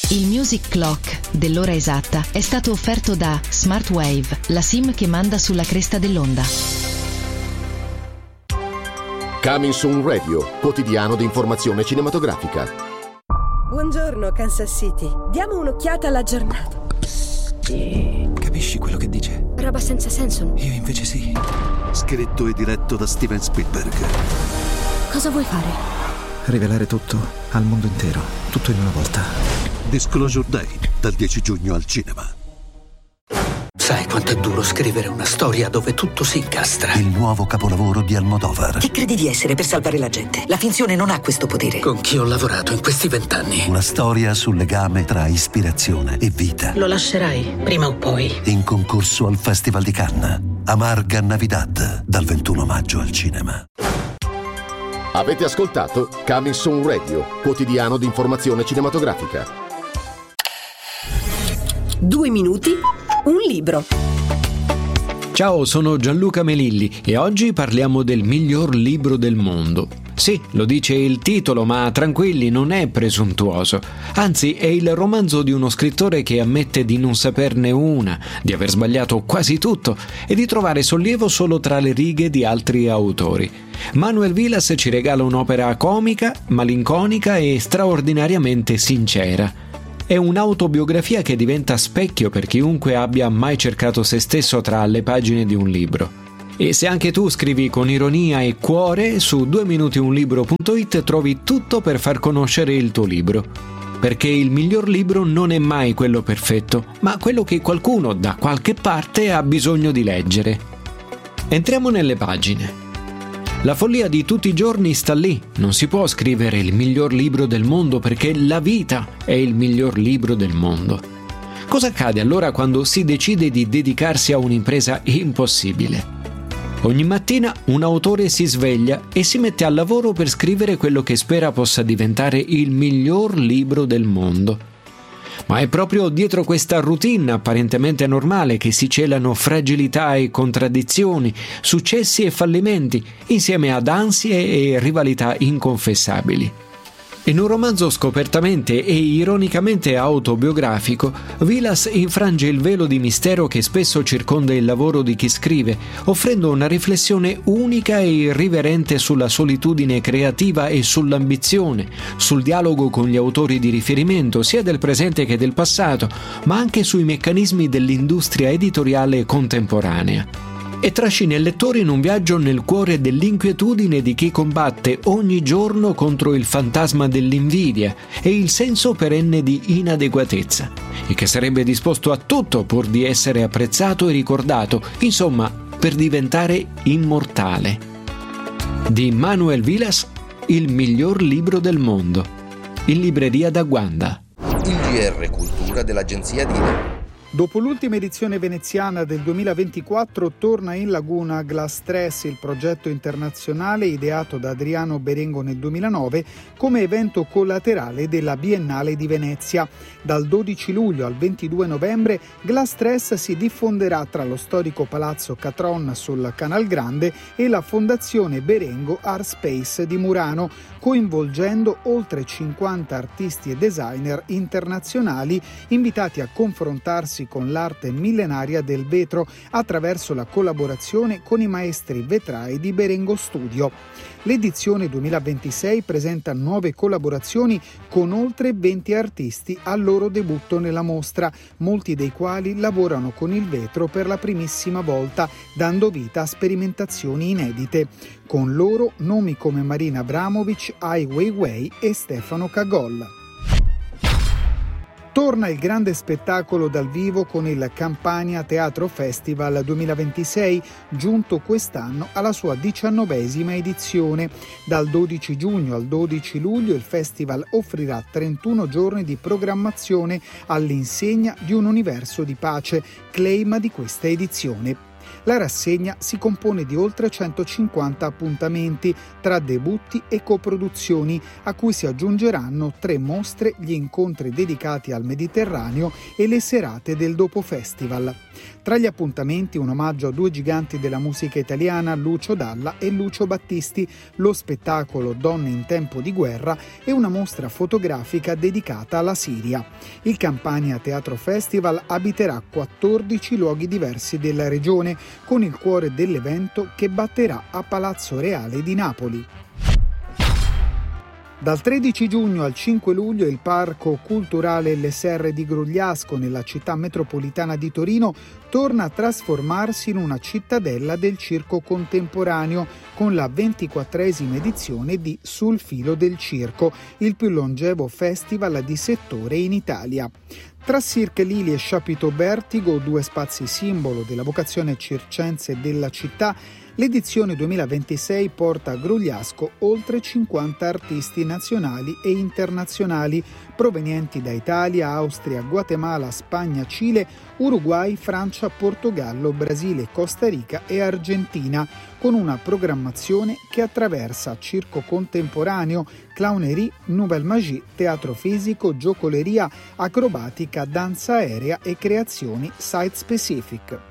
Il Music Clock dell'ora esatta è stato offerto da Smartwave, la SIM che manda sulla cresta dell'onda. Coming Soon Radio, quotidiano di informazione cinematografica. Buongiorno Kansas City, diamo un'occhiata alla giornata. Capisci quello che dice? Roba senza senso. Io invece sì. Scritto e diretto da Steven Spielberg. Cosa vuoi fare? Rivelare tutto al mondo intero, tutto in una volta. Disclosure Day, dal 10 giugno al cinema. Sai quanto è duro scrivere una storia dove tutto si incastra? Il nuovo capolavoro di Almodovar. Chi credi di essere per salvare la gente? La finzione non ha questo potere. Con chi ho lavorato in questi 20 anni? Una storia sul legame tra ispirazione e vita. Lo lascerai, prima o poi. In concorso al Festival di Cannes. Amarga Navidad, dal 21 maggio al cinema. Avete ascoltato Coming Soon Radio, quotidiano di informazione cinematografica. 2 minuti, un libro. Ciao, sono Gianluca Melilli e oggi parliamo del miglior libro del mondo. Sì, lo dice il titolo, ma tranquilli, non è presuntuoso. Anzi, è il romanzo di uno scrittore che ammette di non saperne una, di aver sbagliato quasi tutto e di trovare sollievo solo tra le righe di altri autori. Manuel Vilas ci regala un'opera comica, malinconica e straordinariamente sincera. È un'autobiografia che diventa specchio per chiunque abbia mai cercato se stesso tra le pagine di un libro. E se anche tu scrivi con ironia e cuore, su 2minutiunlibro.it trovi tutto per far conoscere il tuo libro. Perché il miglior libro non è mai quello perfetto, ma quello che qualcuno da qualche parte ha bisogno di leggere. Entriamo nelle pagine. La follia di tutti i giorni sta lì. Non si può scrivere il miglior libro del mondo perché la vita è il miglior libro del mondo. Cosa accade allora quando si decide di dedicarsi a un'impresa impossibile? Ogni mattina un autore si sveglia e si mette al lavoro per scrivere quello che spera possa diventare il miglior libro del mondo. Ma è proprio dietro questa routine apparentemente normale che si celano fragilità e contraddizioni, successi e fallimenti, insieme ad ansie e rivalità inconfessabili. In un romanzo scopertamente e ironicamente autobiografico, Vilas infrange il velo di mistero che spesso circonda il lavoro di chi scrive, offrendo una riflessione unica e irriverente sulla solitudine creativa e sull'ambizione, sul dialogo con gli autori di riferimento, sia del presente che del passato, ma anche sui meccanismi dell'industria editoriale contemporanea. E trascina il lettore in un viaggio nel cuore dell'inquietudine di chi combatte ogni giorno contro il fantasma dell'invidia e il senso perenne di inadeguatezza, e che sarebbe disposto a tutto pur di essere apprezzato e ricordato, insomma, per diventare immortale. Di Manuel Vilas, il miglior libro del mondo. In libreria da Guanda. Il GR Cultura dell'agenzia Dina. Dopo l'ultima edizione veneziana del 2024 torna in laguna Glass Stress, il progetto internazionale ideato da Adriano Berengo nel 2009 come evento collaterale della Biennale di Venezia. Dal 12 luglio al 22 novembre Glass Stress si diffonderà tra lo storico Palazzo Catron sul Canal Grande e la Fondazione Berengo Art Space di Murano, coinvolgendo oltre 50 artisti e designer internazionali invitati a confrontarsi con l'arte millenaria del vetro attraverso la collaborazione con i maestri vetrai di Berengo Studio. L'edizione 2026 presenta nuove collaborazioni con oltre 20 artisti al loro debutto nella mostra, molti dei quali lavorano con il vetro per la primissima volta, dando vita a sperimentazioni inedite. Con loro nomi come Marina Abramovic, Ai Weiwei e Stefano Cagol. Torna il grande spettacolo dal vivo con il Campania Teatro Festival 2026, giunto quest'anno alla sua 19ª edizione. Dal 12 giugno al 12 luglio il festival offrirà 31 giorni di programmazione all'insegna di un universo di pace, claim di questa edizione. La rassegna si compone di oltre 150 appuntamenti tra debutti e coproduzioni, a cui si aggiungeranno 3 mostre, gli incontri dedicati al Mediterraneo e le serate del Dopo Festival. Tra gli appuntamenti un omaggio a due giganti della musica italiana, Lucio Dalla e Lucio Battisti, lo spettacolo Donne in tempo di guerra e una mostra fotografica dedicata alla Siria. Il Campania Teatro Festival abiterà 14 luoghi diversi della regione, con il cuore dell'evento che batterà a Palazzo Reale di Napoli. Dal 13 giugno al 5 luglio il Parco Culturale LSR di Grugliasco, nella città metropolitana di Torino, torna a trasformarsi in una cittadella del circo contemporaneo con la 24esima edizione di Sul filo del circo, il più longevo festival di settore in Italia. Tra Cirque Lili e Chapiteau Bertigo, due spazi simbolo della vocazione circense della città, l'edizione 2026 porta a Grugliasco oltre 50 artisti nazionali e internazionali provenienti da Italia, Austria, Guatemala, Spagna, Cile, Uruguay, Francia, Portogallo, Brasile, Costa Rica e Argentina, con una programmazione che attraversa circo contemporaneo, clownerie, nouvelle magie, teatro fisico, giocoleria, acrobatica, danza aerea e creazioni site-specific.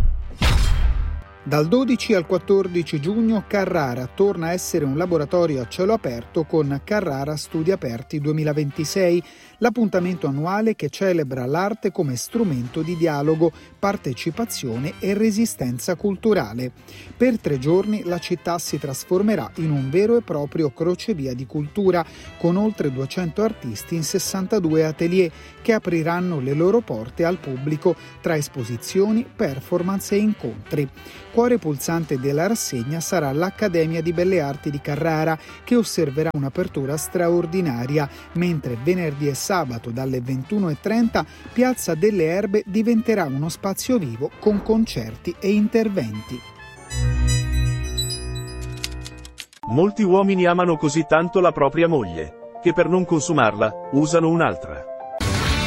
Dal 12 al 14 giugno Carrara torna a essere un laboratorio a cielo aperto con Carrara Studi Aperti 2026, l'appuntamento annuale che celebra l'arte come strumento di dialogo, partecipazione e resistenza culturale. Per 3 giorni la città si trasformerà in un vero e proprio crocevia di cultura, con oltre 200 artisti in 62 atelier che apriranno le loro porte al pubblico tra esposizioni, performance e incontri. Cuore pulsante della rassegna sarà l'Accademia di Belle Arti di Carrara, che osserverà un'apertura straordinaria, mentre venerdì e sabato dalle 21:30 Piazza delle Erbe diventerà uno spazio vivo con concerti e interventi. Molti uomini amano così tanto la propria moglie, che per non consumarla, usano un'altra.